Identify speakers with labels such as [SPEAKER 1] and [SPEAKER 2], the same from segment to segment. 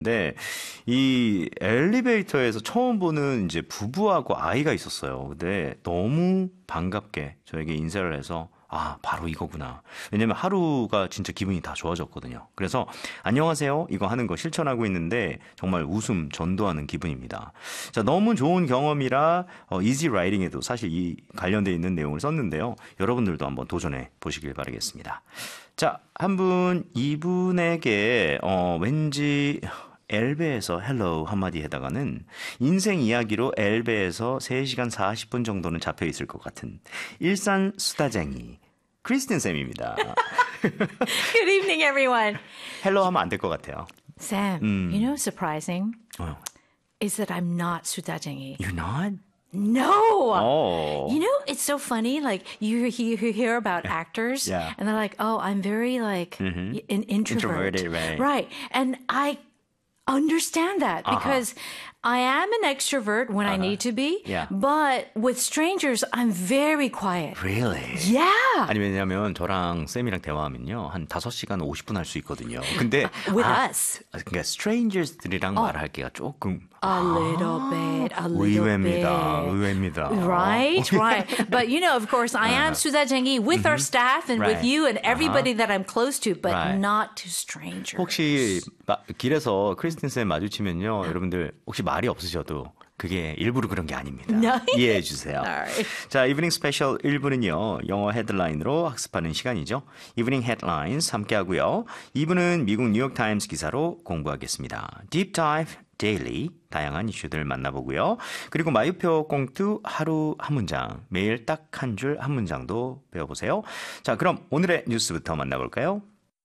[SPEAKER 1] 네, 이 엘리베이터에서 처음 보는 이제 부부하고 아이가 있었어요. 근데 너무 반갑게 저에게 인사를 해서 아, 바로 이거구나. 왜냐면 하루가 진짜 기분이 다 좋아졌거든요. 그래서 안녕하세요. 이거 하는 거 실천하고 있는데 정말 웃음 전도하는 기분입니다. 자, 너무 좋은 경험이라 이지 라이딩에도 사실 이 관련돼 있는 내용을 썼는데요. 여러분들도 한번 도전해 보시길 바라겠습니다. 자, 한 분, 이분에게 왠지 엘베에서 헬로우 한마디 해다가는 인생 이야기로 엘베에서 3시간 40분 정도는 잡혀 있을 것 같은 일산 수다쟁이 크리스틴 쌤입니다.
[SPEAKER 2] Good evening, everyone.
[SPEAKER 1] 헬로우 하면 안 될 것 같아요.
[SPEAKER 2] Sam, you know what's surprising?
[SPEAKER 1] 어,
[SPEAKER 2] Is that I'm not 수다쟁이.
[SPEAKER 1] You're not?
[SPEAKER 2] No!
[SPEAKER 1] Oh.
[SPEAKER 2] You know, it's so funny. Like, you hear about actors,
[SPEAKER 1] Yeah.
[SPEAKER 2] and they're like, oh, I'm very, like, an introvert.
[SPEAKER 1] Introverted, right.
[SPEAKER 2] Right. And I understand that because I am an extrovert when I need to be.
[SPEAKER 1] Yeah.
[SPEAKER 2] But with strangers, I'm very quiet.
[SPEAKER 1] Really?
[SPEAKER 2] Yeah.
[SPEAKER 1] 아니 왜냐면 저랑 쌤이랑 대화하면요 한 5시간 50분 할 수 있거든요. 근데
[SPEAKER 2] With us.
[SPEAKER 1] 그러니까 strangers들이랑 말하기가 조금
[SPEAKER 2] A little bit, a little
[SPEAKER 1] 의외입니다.
[SPEAKER 2] bit.
[SPEAKER 1] 의외입니다.
[SPEAKER 2] Right, right. But, you know, of course, I am 수다쟁이 with our staff and with
[SPEAKER 1] Right.
[SPEAKER 2] you and everybody that I'm close to, but
[SPEAKER 1] Right.
[SPEAKER 2] not to strangers.
[SPEAKER 1] 혹시 길에서 크리스틴 쌤 마주치면요 여러분들 혹시 말이 없으셔도 그게 일부러 그런 게 아닙니다.
[SPEAKER 2] No.
[SPEAKER 1] 이해해 주세요.
[SPEAKER 2] Alright.
[SPEAKER 1] 자, 이브닝 스페셜 1부는요. 영어 헤드라인으로 학습하는 시간이죠. 이브닝 헤드라인스 함께 하고요. 2부는 미국 뉴욕타임스 기사로 공부하겠습니다. Deep Dive Daily 다양한 이슈들 만나보고요. 그리고 마유표 꽁투 하루 한 문장 매일 딱 한 줄 한 문장도 배워보세요. 자, 그럼 오늘의 뉴스부터 만나볼까요?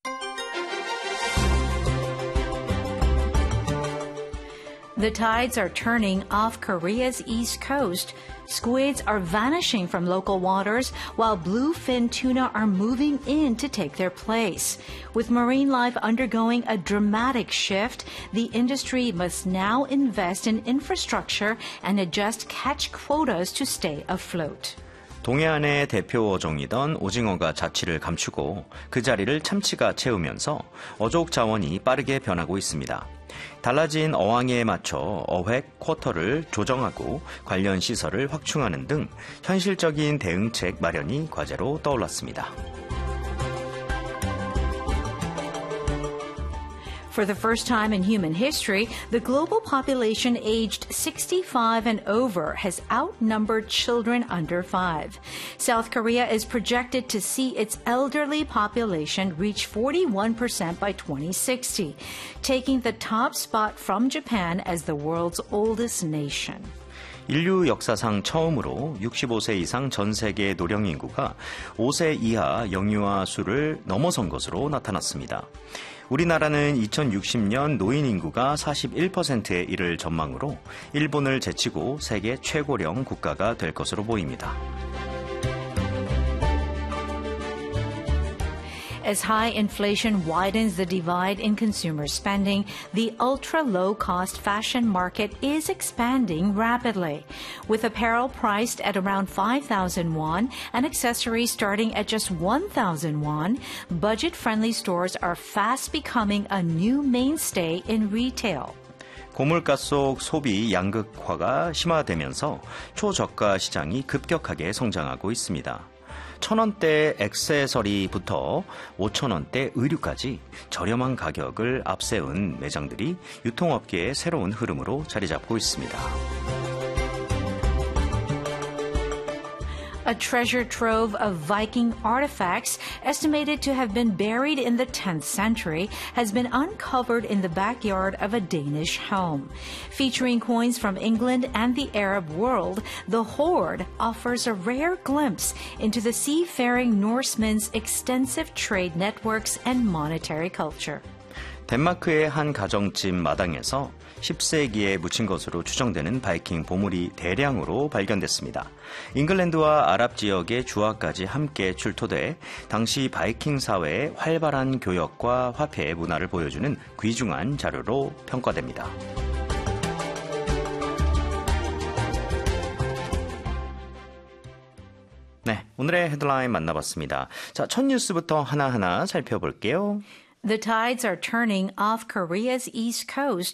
[SPEAKER 2] The tides are turning off Korea's east coast. Squids are vanishing from local waters while bluefin tuna are moving in to take their place. With marine life undergoing a dramatic shift, the industry must now invest in infrastructure and adjust catch quotas to stay afloat.
[SPEAKER 1] 동해안의 대표 어종이던 오징어가 자취를 감추고 그 자리를 참치가 채우면서 어족 자원이 빠르게 변하고 있습니다. 달라진 어항에 맞춰 어획 쿼터를 조정하고 관련 시설을 확충하는 등 현실적인 대응책 마련이 과제로 떠올랐습니다.
[SPEAKER 2] For the first time in human history, the global population aged 65 and over has outnumbered children under 5. South Korea is projected to see its elderly population reach 41% by 2060, taking the top spot from Japan as the world's oldest nation.
[SPEAKER 1] 인류 역사상 처음으로 65세 이상 전 세계 노령 인구가 5세 이하 영유아 수를 넘어선 것으로 나타났습니다. 우리나라는 2060년 노인 인구가 41%에 이를 전망으로 일본을 제치고 세계 최고령 국가가 될 것으로 보입니다.
[SPEAKER 2] As high inflation widens the divide in consumer spending, the ultra-low-cost fashion market is expanding rapidly. With apparel priced at around 5,000 won and accessories starting at just 1,000 won, budget-friendly stores are fast becoming a new mainstay in retail.
[SPEAKER 1] 고물가 속 소비 양극화가 심화되면서 초저가 시장이 급격하게 성장하고 있습니다. 1,000원대 액세서리부터 5,000원대 의류까지 저렴한 가격을 앞세운 매장들이 유통업계의 새로운 흐름으로 자리 잡고 있습니다.
[SPEAKER 2] A treasure trove of Viking artifacts, estimated to have been buried in the 10th century, has been uncovered in the backyard of a Danish home. Featuring coins from England and the Arab world, the hoard offers a rare glimpse into the seafaring Norsemen's extensive trade networks and monetary culture.
[SPEAKER 1] 덴마크의 한 가정집 마당에서 10세기에 묻힌 것으로 추정되는 바이킹 보물이 대량으로 발견됐습니다. 잉글랜드와 아랍 지역의 주화까지 함께 출토돼 당시 바이킹 사회의 활발한 교역과 화폐 문화를 보여주는 귀중한 자료로 평가됩니다. 네, 오늘의 헤드라인 만나봤습니다. 자, 첫 뉴스부터 하나하나 살펴볼게요.
[SPEAKER 2] The tides are turning off Korea's east coast.